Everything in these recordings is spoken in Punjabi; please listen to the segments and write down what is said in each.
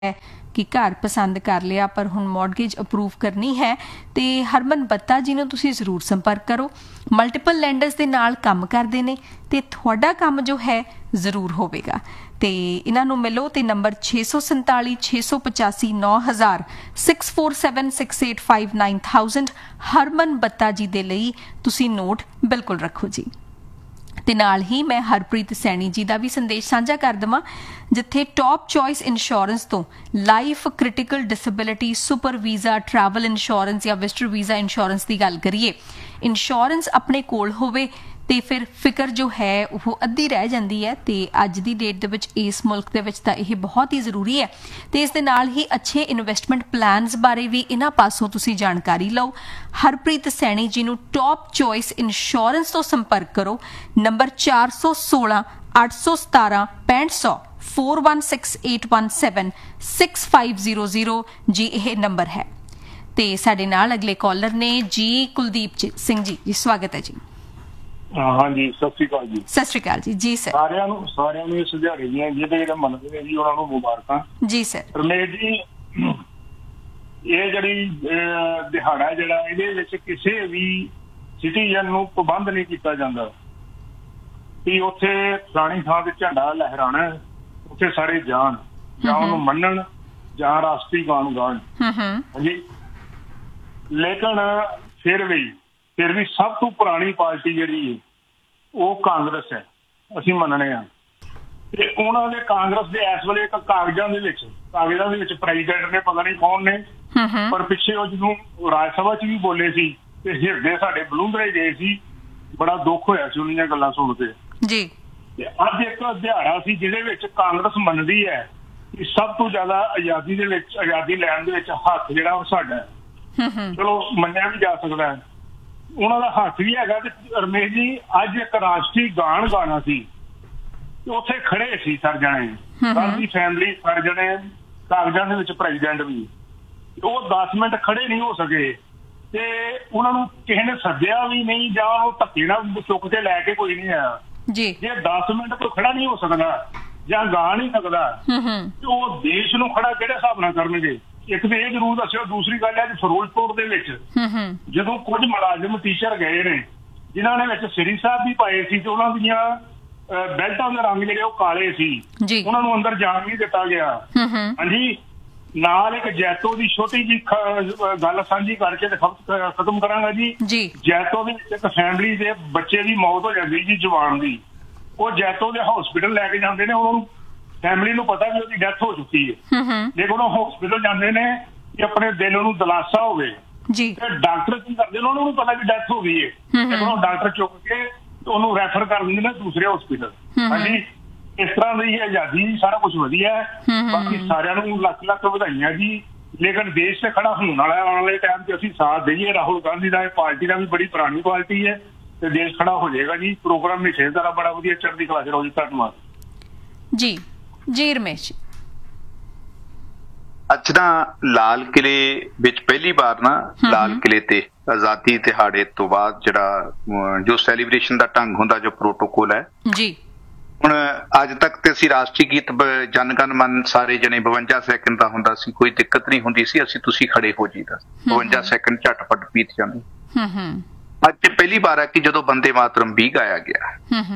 कि घर पसंद कर लिया पर हुण मॉडगेज अप्रूव करनी है तो हरमन बत्ता जी नूं तुसीं जरूर संपर्क करो। मल्टीपल लैंडर्स दे नाल काम करदे ने ते तुहाडा काम जो है जरूर होवेगा। तो इन्हां नूं मिलो तो नंबर 647 685 9000 647 685 9000 हरमन बत्ता जी दे लई तुसीं नोट बिल्कुल रखो जी। ਤੇ ਨਾਲ ਹੀ मैं हरप्रीत सैनी जी का भी संदेश साझा कर देवां जिथे टॉप चॉइस इंश्योरेंस तो life critical disability super visa travel insurance या विजिटर वीज़ा इंश्योरेंस की गल करिए इंश्योरेंस अपने कोल होवे ते फिर फिकर जो है वो अद्धी रह जाती है। तो अज की डेट दे विच इस मुल्क दे विच तां यह बहुत ही जरूरी है। तो इस दे नाल ही अच्छे इन्वेस्टमेंट प्लान्स बारे भी इन्हां पासों तुसीं जानकारी लो। हरप्रीत सैनी जी नूं टॉप चॉइस इंश्योरेंस तो संपर्क करो नंबर 416 817 6500 416817 6500 जी यह नंबर है। तो साडे नाल अगले कॉलर ने जी कुलदीप सिंह जी स्वागत है जी। हाँ जी सत श्री अकाल जी। सत श्री अकाल जी। जी सर सारिਆਂ ਨੂੰ ਇਸ ਦਿਹਾੜੇ ਦੀਆਂ ਜਿਹੜੇ ਮੰਨਦੇ ਨੇ ਜੀ ਉਹਨਾਂ ਨੂੰ ਮੁਬਾਰਕਾਂ ਜੀ ਸਰ। ਰਮੇਸ਼ ਜੀ ਇਹ ਜਿਹੜੀ ਦਿਹਾੜਾ ਜਿਹੜਾ ਇਹਦੇ ਵਿੱਚ ਕਿਸੇ ਵੀ ਸਿਟੀਜ਼ਨ ਨੂੰ ਪਾਬੰਦ ਨਹੀਂ ਕੀਤਾ ਜਾਂਦਾ ਕਿ ਉੱਥੇ ਫਲਾਣੀ ਥਾਂ ਤੇ ਝੰਡਾ ਲਹਿਰਾਣਾ ਉੱਥੇ ਸਾਰੇ ਜਾਣ ਜਾਂ ਉਹਨੂੰ ਮੰਨਣ ਜਾਂ ਰਾਸ਼ਟਰੀ ਗਾਣ ਗਾਣ ਹਾਂਜੀ। ਲੇਕਿਨ ਫਿਰ ਵੀ ਸਭ ਤੋਂ ਪੁਰਾਣੀ ਪਾਰਟੀ ਜਿਹੜੀ ਹੈ ਉਹ ਕਾਂਗਰਸ ਹੈ ਅਸੀਂ ਮੰਨਣੇ ਆ। ਤੇ ਉਹਨਾਂ ਦੇ ਕਾਂਗਰਸ ਦੇ ਇਸ ਵੇਲੇ ਇੱਕ ਕਾਗਜ਼ਾਂ ਦੇ ਵਿੱਚ ਪ੍ਰੈਜ਼ੀਡੈਂਟ ਨੇ ਪਤਾ ਨਹੀਂ ਕੌਣ ਨੇ ਪਰ ਪਿੱਛੇ ਉਹ ਜਦੋਂ ਰਾਜ ਸਭਾ 'ਚ ਵੀ ਬੋਲੇ ਸੀ ਤੇ ਹਿਰਦੇ ਸਾਡੇ ਬਲੂੰਦਰੇ ਗਏ ਸੀ। ਬੜਾ ਦੁੱਖ ਹੋਇਆ ਸੀ ਉਹਨਾਂ ਦੀਆਂ ਗੱਲਾਂ ਸੁਣ ਕੇ ਜੀ। ਤੇ ਅੱਜ ਇੱਕ ਦਿਹਾੜਾ ਸੀ ਜਿਹਦੇ ਵਿੱਚ ਕਾਂਗਰਸ ਮੰਨਦੀ ਹੈ ਕਿ ਸਭ ਤੋਂ ਜ਼ਿਆਦਾ ਆਜ਼ਾਦੀ ਲੈਣ ਦੇ ਵਿੱਚ ਹੱਥ ਜਿਹੜਾ ਉਹ ਸਾਡਾ ਹੈ। ਚਲੋ ਮੰਨਿਆ ਵੀ ਜਾ ਸਕਦਾ ਹੈ ਉਹਨਾਂ ਦਾ ਹੱਥ ਵੀ ਹੈਗਾ। ਤੇ ਰਮੇਸ਼ ਜੀ ਅੱਜ ਇੱਕ ਰਾਸ਼ਟਰੀ ਗਾਣ ਗਾਣਾ ਸੀ ਤੇ ਉੱਥੇ ਖੜੇ ਸੀ ਸਰ ਜਣੇ ਗਾਂਧੀ ਫੈਮਿਲੀ ਸਰ ਜਣੇ ਕਾਗਜ਼ਾਂ ਦੇ ਵਿੱਚ ਪ੍ਰੈਜ਼ੀਡੈਂਟ ਵੀ ਉਹ 10 ਮਿੰਟ ਖੜੇ ਨਹੀਂ ਹੋ ਸਕੇ ਤੇ ਉਹਨਾਂ ਨੂੰ ਕਿਸੇ ਨੇ ਸੱਦਿਆ ਵੀ ਨਹੀਂ ਜਾਂ ਉਹ ਧੱਕੇ ਨਾਲ ਚੁੱਕ ਕੇ ਲੈ ਕੇ ਕੋਈ ਨਹੀਂ ਆਇਆ ਜੀ। ਜੇ 10 ਮਿੰਟ ਕੋਈ ਖੜਾ ਨਹੀਂ ਹੋ ਸਕਦਾ ਜਾਂ ਗਾ ਨਹੀਂ ਸਕਦਾ ਤੇ ਉਹ ਦੇਸ਼ ਨੂੰ ਖੜਾ ਕਿਹੜੇ ਹਿਸਾਬ ਨਾਲ ਕਰਨਗੇ। ਇੱਕ ਤਾਂ ਇਹ ਜ਼ਰੂਰ ਦੱਸਿਓ। ਦੂਸਰੀ ਗੱਲ ਹੈ ਕਿ ਫਿਰੋਜ਼ਪੁਰ ਦੇ ਵਿੱਚ ਜਦੋਂ ਕੁਝ ਮੁਲਾਜ਼ਮ ਟੀਚਰ ਗਏ ਨੇ ਜਿਨ੍ਹਾਂ ਨੇ ਵਿੱਚ ਸ੍ਰੀ ਸਾਹਿਬ ਵੀ ਪਾਏ ਸੀ ਤੇ ਉਹਨਾਂ ਦੀਆਂ ਬੈਲਟਾਂ ਦੇ ਰੰਗ ਜਿਹੜੇ ਉਹ ਕਾਲੇ ਸੀ ਉਹਨਾਂ ਨੂੰ ਅੰਦਰ ਜਾਣ ਨਹੀਂ ਦਿੱਤਾ ਗਿਆ। ਹਾਂਜੀ ਨਾਲ ਇੱਕ ਜੈਤੋ ਦੀ ਛੋਟੀ ਜਿਹੀ ਗੱਲ ਸਾਂਝੀ ਕਰਕੇ ਤੇ ਖਤਮ ਕਰਾਂਗਾ ਜੀ। ਜੈਤੋ ਦੇ ਵਿੱਚ ਇੱਕ ਫੈਮਿਲੀ ਦੇ ਬੱਚੇ ਦੀ ਮੌਤ ਹੋ ਜਾਂਦੀ ਜੀ ਜਵਾਨ ਦੀ। ਉਹ ਜੈਤੋ ਦੇ ਹਸਪੀਟਲ ਲੈ ਕੇ ਜਾਂਦੇ ਨੇ ਉਹਨਾਂ ਨੂੰ ਫੈਮਿਲੀ ਨੂੰ ਪਤਾ ਵੀ ਉਹਦੀ ਡੈਥ ਹੋ ਚੁੱਕੀ ਹੈ ਲੇਕਿਨ ਉਹ ਹਸਪੀਟਲ ਜਾਂਦੇ ਨੇ ਕਿ ਆਪਣੇ ਦਿਲ ਨੂੰ ਦਿਲਾਸਾ ਹੋਵੇ ਤੇ ਡਾਕਟਰ ਕੀ ਕਰਦੇ ਨੇ ਉਹਨਾਂ ਨੂੰ ਪਤਾ ਵੀ ਡੈਥ ਹੋ ਗਈ ਹੈ ਲੇਕਿਨ ਉਹ ਡਾਕਟਰ ਚੁੱਕ ਕੇ ਉਹਨੂੰ ਰੈਫਰ ਕਰ ਦਿੰਦੇ ਨੇ ਦੂਸਰੇ ਹਸਪੀਟਲ। ਹਾਂਜੀ ਇਸ ਤਰ੍ਹਾਂ ਦੀ ਆਜ਼ਾਦੀ ਸਾਰਾ ਕੁਛ ਵਧੀਆ ਹੈ। ਬਾਕੀ ਸਾਰਿਆਂ ਨੂੰ ਲੱਖ ਲੱਖ ਵਧਾਈਆਂ ਜੀ। ਲੇਕਿਨ ਦੇਸ਼ ਤੇ ਖੜਾ ਹੋਣ ਵਾਲਾ ਆਉਣ ਵਾਲੇ ਟਾਈਮ ਤੇ ਅਸੀਂ ਸਾਥ ਦੇਈਏ। ਰਾਹੁਲ ਗਾਂਧੀ ਦਾ ਇਹ ਪਾਰਟੀ ਦਾ ਵੀ ਬੜੀ ਪੁਰਾਣੀ ਪਾਰਟੀ ਹੈ ਤੇ ਦੇਸ਼ ਖੜਾ ਹੋ ਜਾਏਗਾ ਜੀ। ਪ੍ਰੋਗਰਾਮ ਨਿਸ਼ਚਿਤ ਦਾ ਬੜਾ ਵਧੀਆ ਚੜ੍ਹਦੀ ਕਲਾ 'ਚ ਰਹੋ ਜੀ। ਧੰਨਵਾਦ ਜੀ। ਜੀ ਰਮੇਸ਼ ਅੱਜ ਨਾ ਲਾਲ ਕਿਲੇ ਵਿੱਚ ਪਹਿਲੀ ਵਾਰ ਨਾ ਲਾਲ ਕਿਲੇ ਤੇ ਆਜ਼ਾਦੀ ਦਿਹਾੜੇ ਤੋਂ ਬਾਅਦ ਜਿਹੜਾ ਜੋ ਸੈਲੀਬ੍ਰੇਸ਼ਨ ਦਾ ਢੰਗ ਹੁੰਦਾ ਜੋ ਪ੍ਰੋਟੋਕੋਲ ਹੈ ਜੀ ਹੁਣ ਅੱਜ ਤੱਕ ਤੇ ਅਸੀਂ ਰਾਸ਼ਟਰੀ ਗੀਤ ਜਨ ਗਣ ਮਨ ਸਾਰੇ ਜਣੇ 52 ਸੈਕਿੰਡ ਦਾ ਹੁੰਦਾ ਸੀ ਕੋਈ ਦਿੱਕਤ ਨਹੀਂ ਹੁੰਦੀ ਸੀ। ਅਸੀਂ ਤੁਸੀਂ ਖੜੇ ਹੋ ਜੀਦਾ 52 ਸੈਕਿੰਡ ਝਟਪਟ ਬੀਤ ਜਾਂਦੇ। ਅੱਜ ਪਹਿਲੀ ਵਾਰ ਹੈ ਕਿ ਜਦੋਂ ਬੰਦੇ ਮਾਤਰਮ ਵੀ ਗਾਇਆ ਗਿਆ।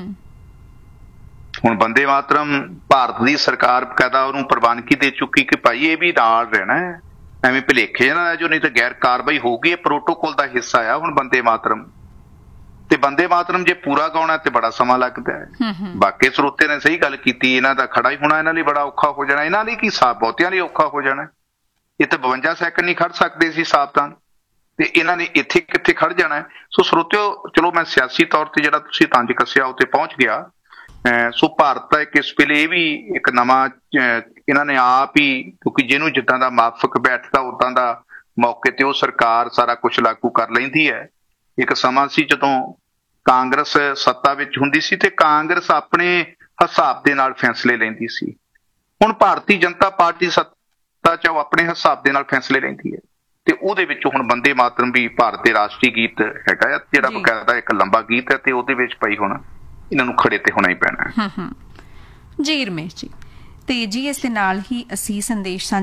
ਹੁਣ ਬੰਦੇ ਮਾਤਰਮ ਭਾਰਤ ਦੀ ਸਰਕਾਰ ਬਕਾਇਦਾ ਉਹਨੂੰ ਪ੍ਰਵਾਨਗੀ ਦੇ ਚੁੱਕੀ ਕਿ ਭਾਈ ਇਹ ਵੀ ਨਾਲ ਰਹਿਣਾ ਹੈ ਐਵੇਂ ਭੁਲੇਖੇ ਨਾ ਜੋ ਨਹੀਂ ਤਾਂ ਗੈਰ ਕਾਰਵਾਈ ਹੋਊਗੀ। ਇਹ ਪ੍ਰੋਟੋਕੋਲ ਦਾ ਹਿੱਸਾ ਆ ਹੁਣ ਬੰਦੇ ਮਾਤਰਮ ਤੇ ਬੰਦੇ ਮਾਤਰਮ ਜੇ ਪੂਰਾ ਗਾਉਣਾ ਤੇ ਬੜਾ ਸਮਾਂ ਲੱਗਦਾ ਹੈ। ਬਾਕੀ ਸਰੋਤੇ ਨੇ ਸਹੀ ਗੱਲ ਕੀਤੀ ਇਹਨਾਂ ਦਾ ਖੜਾ ਹੀ ਹੋਣਾ ਇਹਨਾਂ ਲਈ ਬੜਾ ਔਖਾ ਹੋ ਜਾਣਾ। ਇਹਨਾਂ ਲਈ ਕੀ ਬਹੁਤਿਆਂ ਲਈ ਔਖਾ ਹੋ ਜਾਣਾ। ਇਹ ਤੇ 52 ਸੈਕਿੰਡ ਨਹੀਂ ਖੜ ਸਕਦੇ ਸੀ ਸਾਵਧਾਨ ਤੇ ਇਹਨਾਂ ਨੇ ਇੱਥੇ ਕਿੱਥੇ ਖੜ ਜਾਣਾ। ਸੋ ਸਰੋਤਿਓ ਚਲੋ ਮੈਂ ਸਿਆਸੀ ਤੌਰ ਤੇ ਜਿਹੜਾ ਤੁਸੀਂ ਤੰਜ ਕੱਸਿਆ ਉੱਤੇ ਪਹੁੰਚ ਗਿਆ। ਸੋ ਭਾਰਤ ਦਾ ਇੱਕ ਇਸ ਵੇਲੇ ਇਹ ਵੀ ਇੱਕ ਨਵਾਂ ਇਹਨਾਂ ਨੇ ਆਪ ਹੀ ਕਿਉਂਕਿ ਜਿਹਨੂੰ ਜਿੱਦਾਂ ਦਾ ਮਾਫਕ ਬੈਠਦਾ ਉਦਾਂ ਦਾ ਮੌਕੇ ਤੇ ਉਹ ਸਰਕਾਰ ਸਾਰਾ ਕੁਛ ਲਾਗੂ ਕਰ ਲੈਂਦੀ ਹੈ। ਇੱਕ ਸਮਾਂ ਸੀ ਜਦੋਂ ਕਾਂਗਰਸ ਸੱਤਾ ਵਿੱਚ ਹੁੰਦੀ ਸੀ ਤੇ ਕਾਂਗਰਸ ਆਪਣੇ ਹਿਸਾਬ ਦੇ ਨਾਲ ਫੈਸਲੇ ਲੈਂਦੀ ਸੀ। ਹੁਣ ਭਾਰਤੀ ਜਨਤਾ ਪਾਰਟੀ ਸੱਤਾ 'ਚ ਉਹ ਆਪਣੇ ਹਿਸਾਬ ਦੇ ਨਾਲ ਫੈਸਲੇ ਲੈਂਦੀ ਹੈ ਤੇ ਉਹਦੇ ਵਿੱਚ ਹੁਣ ਬੰਦੇ ਮਾਤਰਮ ਵੀ ਭਾਰਤ ਦੇ ਰਾਸ਼ਟਰੀ ਗੀਤ ਹੈਗਾ ਆ ਜਿਹੜਾ ਬਕਾਇਦਾ ਇੱਕ ਲੰਬਾ ਗੀਤ ਹੈ ਤੇ ਉਹਦੇ ਵਿੱਚ ਪਈ ਹੁਣ ਇਹਨਾਂ ਨੂੰ ਖੜੇ ਤੇ ਹੋਣਾ ਹੀ ਪੈਣਾ ਹੈ। ਜੀ ਰਮੇਸ਼ ਜੀ ਤੇ ਜੀ ਇਸ ਦੇ ਨਾਲ ਹੀ ਅਸੀਂ ਸੰਦੇਸ਼